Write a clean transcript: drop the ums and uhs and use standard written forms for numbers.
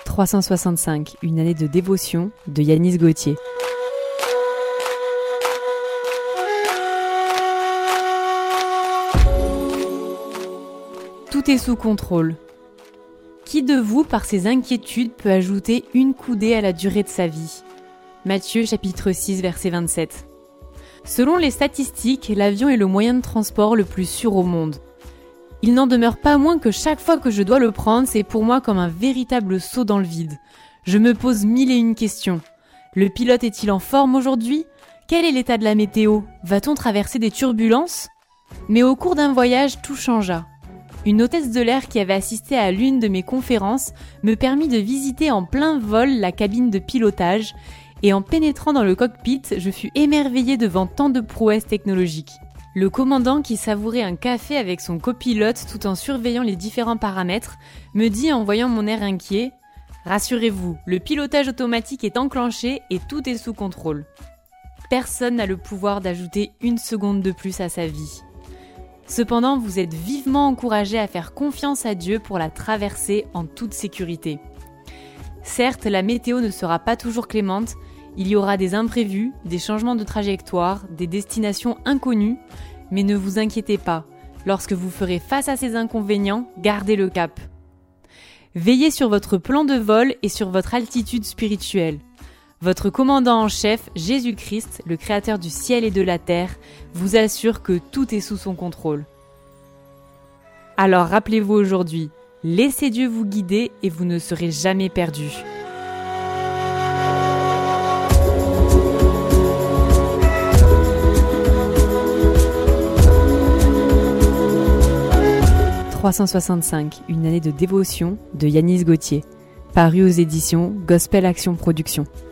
365, une année de dévotion de Yanis Gauthier. Tout est sous contrôle. Qui de vous, par ses inquiétudes, peut ajouter une coudée à la durée de sa vie ? Matthieu chapitre 6, verset 27. Selon les statistiques, l'avion est le moyen de transport le plus sûr au monde. Il n'en demeure pas moins que chaque fois que je dois le prendre, c'est pour moi comme un véritable saut dans le vide. Je me pose 1001 questions. Le pilote est-il en forme aujourd'hui ? Quel est l'état de la météo ? Va-t-on traverser des turbulences ? Mais au cours d'un voyage, tout changea. Une hôtesse de l'air qui avait assisté à l'une de mes conférences me permit de visiter en plein vol la cabine de pilotage et en pénétrant dans le cockpit, je fus émerveillée devant tant de prouesses technologiques. Le commandant qui savourait un café avec son copilote tout en surveillant les différents paramètres me dit en voyant mon air inquiet « Rassurez-vous, le pilotage automatique est enclenché et tout est sous contrôle. » Personne n'a le pouvoir d'ajouter une seconde de plus à sa vie. Cependant, vous êtes vivement encouragé à faire confiance à Dieu pour la traverser en toute sécurité. Certes, la météo ne sera pas toujours clémente, il y aura des imprévus, des changements de trajectoire, des destinations inconnues, mais ne vous inquiétez pas, lorsque vous ferez face à ces inconvénients, gardez le cap. Veillez sur votre plan de vol et sur votre altitude spirituelle. Votre commandant en chef, Jésus-Christ, le créateur du ciel et de la terre, vous assure que tout est sous son contrôle. Alors rappelez-vous aujourd'hui, laissez Dieu vous guider et vous ne serez jamais perdus. « 365, une année de dévotion de Yanis Gauthier, paru aux éditions Gospel Action Production.